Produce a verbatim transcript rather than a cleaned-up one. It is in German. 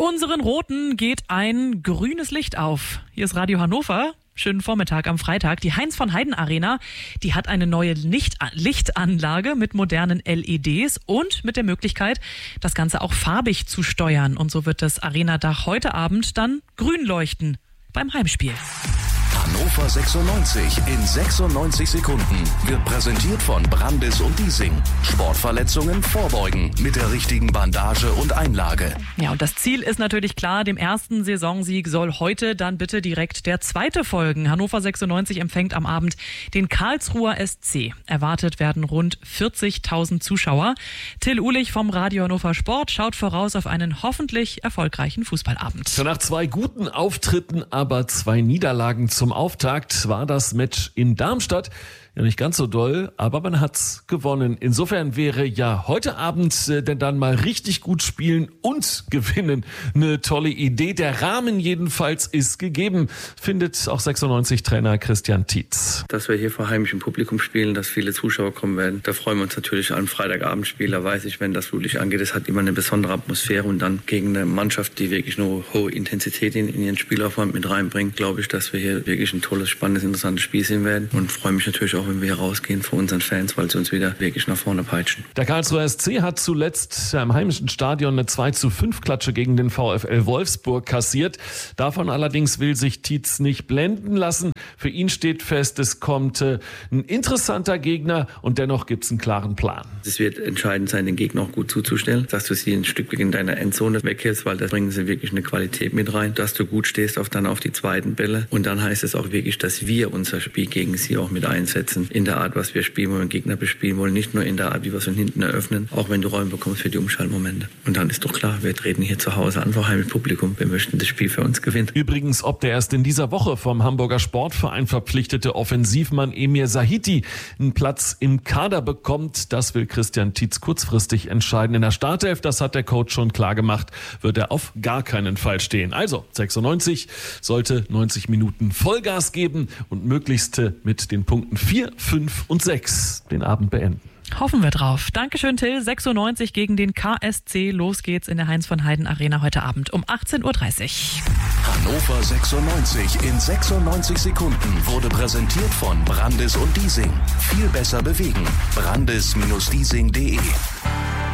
Unseren Roten geht ein grünes Licht auf. Hier ist Radio Hannover. Schönen Vormittag am Freitag. Die Heinz-von-Heiden-Arena, die hat eine neue Licht- Lichtanlage mit modernen L E Ds und mit der Möglichkeit, das Ganze auch farbig zu steuern. Und so wird das Arenadach heute Abend dann grün leuchten beim Heimspiel. Hannover sechsundneunzig in sechsundneunzig Sekunden wird präsentiert von Brandis und Diesing. Sportverletzungen vorbeugen mit der richtigen Bandage und Einlage. Ja, und das Ziel ist natürlich klar, dem ersten Saisonsieg soll heute dann bitte direkt der zweite folgen. Hannover sechsundneunzig empfängt am Abend den Karlsruher S C. Erwartet werden rund vierzigtausend Zuschauer. Till Uhlich vom Radio Hannover Sport schaut voraus auf einen hoffentlich erfolgreichen Fußballabend. So, nach zwei guten Auftritten, aber zwei Niederlagen zum Auftakt war das Match in Darmstadt ja nicht ganz so doll, aber man hat's gewonnen. Insofern wäre ja heute Abend äh, denn dann mal richtig gut spielen und gewinnen eine tolle Idee. Der Rahmen jedenfalls ist gegeben, findet auch sechsundneunzig-Trainer Christian Tietz. Dass wir hier vor heimischem Publikum spielen, dass viele Zuschauer kommen werden, da freuen wir uns natürlich an Freitagabendspiel. Da weiß ich, wenn das Flutlicht angeht, es hat immer eine besondere Atmosphäre und dann gegen eine Mannschaft, die wirklich eine hohe Intensität in, in ihren Spielaufwand mit reinbringt, glaube ich, dass wir hier wirklich ein tolles, spannendes, interessantes Spiel sehen werden und freue mich natürlich auch, wenn wir hier rausgehen vor unseren Fans, weil sie uns wieder wirklich nach vorne peitschen. Der Karlsruher S C hat zuletzt im heimischen Stadion eine zwei zu fünf Klatsche gegen den VfL Wolfsburg kassiert. Davon allerdings will sich Tietz nicht blenden lassen. Für ihn steht fest, es kommt äh, ein interessanter Gegner und dennoch gibt es einen klaren Plan. Es wird entscheidend sein, den Gegner auch gut zuzustellen, dass du sie ein Stück in deiner Endzone weghältst, weil da bringen sie wirklich eine Qualität mit rein, dass du gut stehst auf dann auf die zweiten Bälle und dann heißt es auch wirklich, dass wir unser Spiel gegen sie auch mit einsetzen in der Art, was wir spielen wollen, Gegner bespielen wollen, nicht nur in der Art, wie wir es von hinten eröffnen, auch wenn du Räume bekommst für die Umschaltmomente. Und dann ist doch klar, wir treten hier zu Hause an vor Heimpublikum. Wir möchten das Spiel für uns gewinnen. Übrigens, ob der erst in dieser Woche vom Hamburger Sportverein verpflichtete Offensivmann Emir Sahiti einen Platz im Kader bekommt, das will Christian Tietz kurzfristig entscheiden. In der Startelf, das hat der Coach schon klar gemacht, wird er auf gar keinen Fall stehen. Also sechsundneunzig sollte neunzig Minuten Vollgas geben und möglichst mit den Punkten vier, fünf und sechs den Abend beenden. Hoffen wir drauf. Dankeschön, Till. sechsundneunzig gegen den K S C. Los geht's in der Heinz-von-Heiden-Arena heute Abend um achtzehn Uhr dreißig. Hannover sechsundneunzig in sechsundneunzig Sekunden wurde präsentiert von Brandis und Diesing. Viel besser bewegen. Brandis Bindestrich Diesing Punkt de